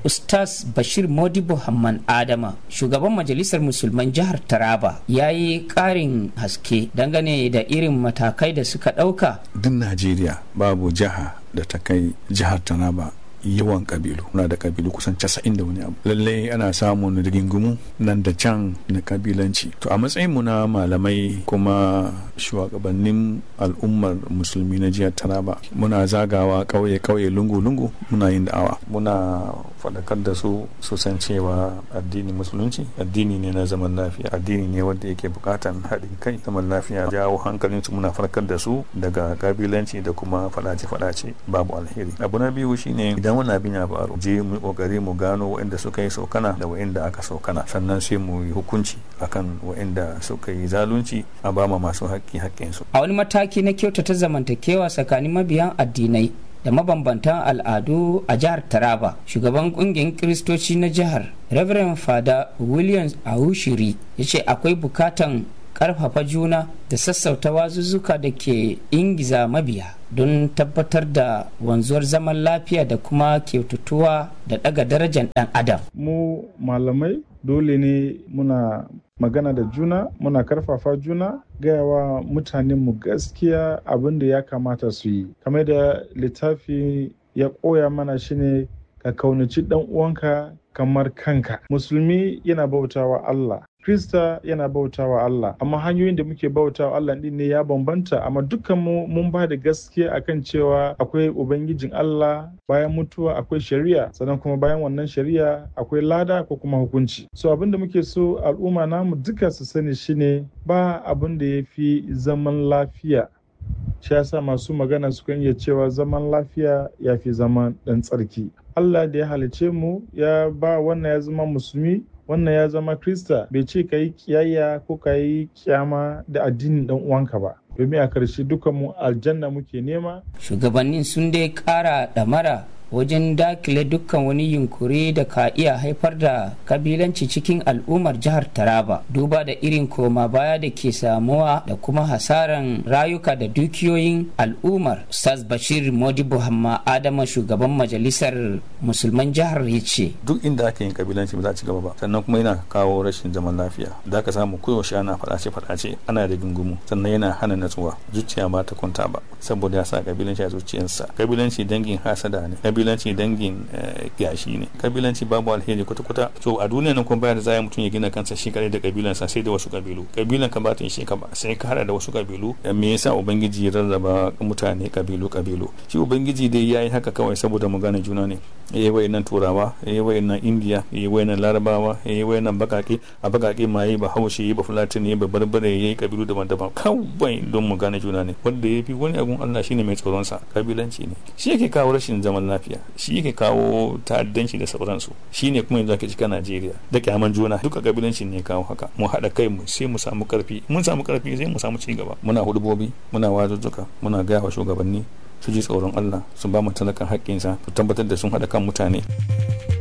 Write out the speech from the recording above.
Ustaz Bashir Modibo Hamman Adama, shugaban majalisar musulman jihar Taraba, ya yi ƙarin haske dangane da irin matakai da suka ɗauka. Duk Najeriya babu jiha da ta kai jihar Taraba yawan kabilu. Muna da kabilu kusan 90 da wani abu. Lallai ana samun rigingimu nan da can na kabilanci. To a matsayin mu na malamai kuma shugabannin al'ummar musulmi na jihar Taraba, muna zagawa kauye lungu-lungu, muna yin da'awa, muna faɗakar da su san cewa addinin musulunci addini ne na zaman lafiya, addini ne wanda yake bukatan haɗin kai, zaman lafiya, jawo hankalin su, muna farkar da su daga kabilanci da kuma faɗace babu alheri. Abu na biyu shine idan wani abin ya faru, je mu kokari mu gano waɗanda suka yi sokana da waɗanda aka sokana, sannan sai mu yi hukunci akan waɗanda suka yi zalunci, a bama masu haƙƙinsu. A wani mataki na kyautata zamantakewa tsakanin mabiyan addinai da mabambantan al'adu a jihar Taraba, shugaban kungiyar Kiristoci na jihar, Reverend Father Williams Ahushiri, ya ce akwai bukatan karfafa juna da sassauta wazuzzuka da ke ingiza mabiya don tabbatar da wanzuwar zaman lafiya da kuma kyautatuwa da daga darajar dan adam. Mu malamai dole ne muna magana da juna, muna karfafa juna, gayawa mutanen mu gaskiya abin da ya kamata su yi. Kamar da littafi ya koya mana shine ka kaunaci dan uwanka kamar kanka. Musulmi yana bautawa Allah, Krista yana bautawa Allah, amma hanyoyin da muke bautawa Allah din ne ya bambanta, amma dukkan mu mun ba da gaskiya akan cewa akwai ubangijin Allah, bayan mutuwa akwai shari'a, sannan kuma bayan wannan shari'a akwai lada ko kuma hukunci. So abin da muke so al'umma namu duka su sani shine ba abin da ya fi zaman lafiya. Shi yasa masu magana sukan iya cewa zaman lafiya ya fi zaman ɗan tsarki. Allah da ya halice mu ya ba wannan ya zama musulmi, wannan ya zama Krista, bai ce ka yi kiyayya ko ka yi kyama da addinin dan uwanka ba, domin a karshe dukanmu aljanna muke nema. Shugabannin sun dai kara damara wajen dakile dukkan wani yunkuri da ka iya haifar da kabilanci cikin al'ummar jihar Taraba, duba da irin koma baya da ke samuwa da kuma hasaran rayuka da dukiyoyin al'ummar. Ustaz Bashir Modibo Hamma Adama, shugaban majalisar musulman jihar, ya ce duk inda ake yin kabilanci ba za a ci gaba ba, sannan kuma yana kawo rashin zaman lafiya. Da ka samu koyaushe ana faɗace ana da gungumu, sannan yana hana natsuwa, zuciya ba ta kwanta ba, saboda ya sa kabilanci a zuciyarsa. Kabilanci dangin hasada ne, kabilanci dangin yashi ne, kabilanci babu alheri kwata-kwata. So a duniya nan kuma bayar da zai mutum ya gina kansa shi kare da kabilansa sai da wasu kabilu. Kabilan ka ba ta shi ka ba, sai ka hada da wasu kabilu. Me yasa ubangiji ya rarraba mutane kabilu? Shi ubangiji dai yayi haka kawai saboda mu gane juna ne. Yayi wayannan turawa, yayi wayannan indiya, yayi wayannan larabawa, yayi wayannan bakake, a bakake ma yayi ba haushi, yayi ba fulatini, yayi ba barbare, yayi kabilu daban-daban kawai don mu gane juna ne. Wanda yafi wani abun Allah shine mai tsoron sa, kabilanci ne. Shi yake kawo rashin zaman lafiya, shi yake kawo ta'addanci da sauransu. Shi ne kuma yanzu ake cika Najeriya da kyaman juna, duka kabilanci ne kawo haka. Mu haɗa kai mu sai mu samu karfi, mun samu karfi sai mu samu ci gaba. Muna hudubobi, muna wazuzzuka, muna gaya wa shugabanni su ji tsoron Allah, su ba mu talakan haƙƙinsa, su tabbatar da sun haɗa kan mutane.